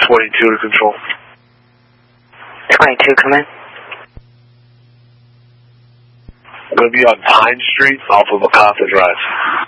22 to control. 22, come in. I'm going to be on Pine Street off of MacArthur Drive.